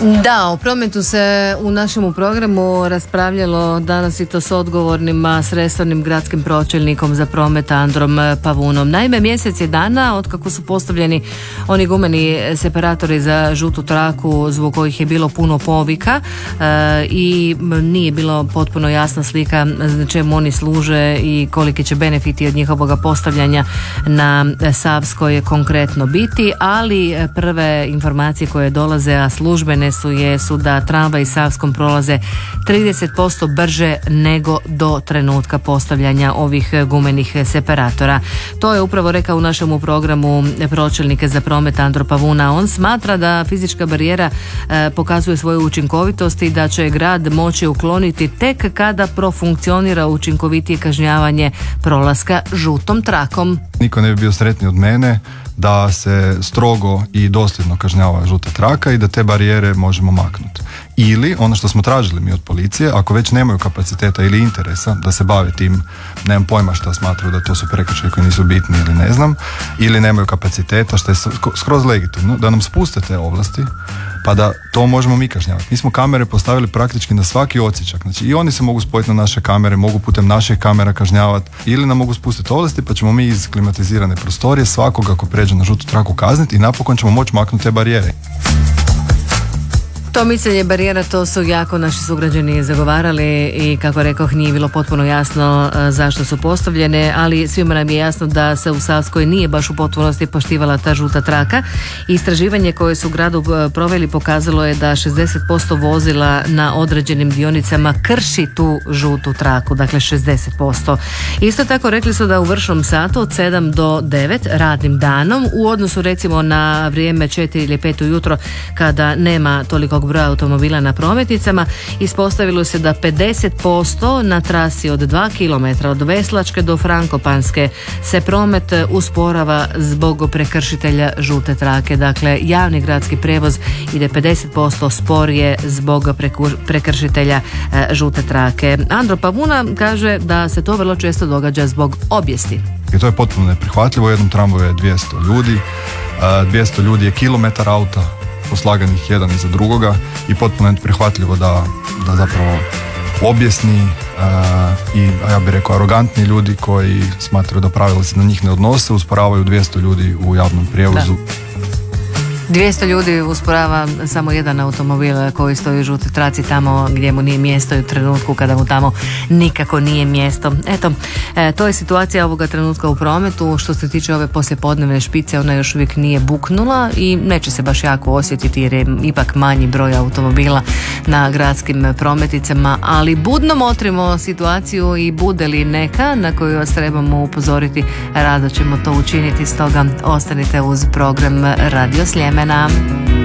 Da, o prometu se u našem programu raspravljalo danas i to s odgovornima, s resornim gradskim pročelnikom za promet Androm Pavunom. Naime, mjesec je dana od kako su postavljeni oni gumeni separatori za žutu traku zbog kojih je bilo puno povika i nije bilo potpuno jasna slika čemu oni služe i koliki će benefiti od njihovog postavljanja na Savskoj konkretno biti, ali prve informacije koje dolaze, a službene jesu da tramvaj Savskom prolaze 30% brže nego do trenutka postavljanja ovih gumenih separatora. To je upravo rekao u našem programu pročelnik za promet Andro Pavuna. On smatra da fizička barijera pokazuje svoju učinkovitost i da će grad moći ukloniti tek kada profunkcionira učinkovitije kažnjavanje prolaska žutom trakom. Niko ne bi bio sretniji od mene da se strogo i dosljedno kažnjava žuta traka i da te barijere možemo maknuti. Ili, ono što smo tražili mi od policije, ako već nemaju kapaciteta ili interesa da se bave tim, nemam pojma šta smatraju da to su prekršaji koji nisu bitni ili ne znam, ili nemaju kapaciteta, što je skroz legitimno, da nam spuste te ovlasti pa da to možemo mi kažnjavati. Mi smo kamere postavili praktički na svaki odsječak, znači i oni se mogu spojiti na naše kamere, mogu putem naših kamera kažnjavati ili nam mogu spustiti ovlasti pa ćemo mi iz klimatizirane prostorije svakoga ako pređe na žutu traku kazniti i napokon ćemo moći maknuti te barijere. To micanje barijera, to su jako naši sugrađani zagovarali i kako rekoh nije bilo potpuno jasno zašto su postavljene, ali svima nam je jasno da se u Savskoj nije baš u potpunosti poštivala ta žuta traka. Istraživanje koje su u gradu proveli pokazalo je da 60% vozila na određenim dionicama krši tu žutu traku, dakle 60%. Isto tako rekli su da u vršnom satu od 7 do 9 radnim danom u odnosu recimo na vrijeme 4 ili 5 ujutro kada nema toliko broja automobila na prometnicama, ispostavilo se da 50% na trasi od 2 km od Veslačke do Frankopanske se promet usporava zbog prekršitelja žute trake. Dakle, javni gradski prijevoz ide 50% sporije zbog prekršitelja žute trake. Andro Pavuna kaže da se to vrlo često događa zbog obijesti. I to je potpuno neprihvatljivo. U jednom tramvaju je 200 ljudi, 200 ljudi je kilometar auta poslaganih jedan iza drugoga i potpuno je prihvatljivo da zapravo objesni i ja bih rekao arogantni ljudi koji smatraju da pravila se na njih ne odnose usporavaju 200 ljudi u javnom prijevozu. Da. 200 ljudi usporava samo jedan automobil koji stoji u žutoj traci tamo gdje mu nije mjesto i u trenutku kada mu tamo nikako nije mjesto. Eto, to je situacija ovoga trenutka u prometu. Što se tiče ove poslijepodnevne špice, ona još uvijek nije buknula i neće se baš jako osjetiti jer je ipak manji broj automobila na gradskim prometnicama, ali budno motrimo situaciju i bude li neka na koju vas trebamo upozoriti, rado ćemo to učiniti, stoga ostanite uz program Radio Sljemena.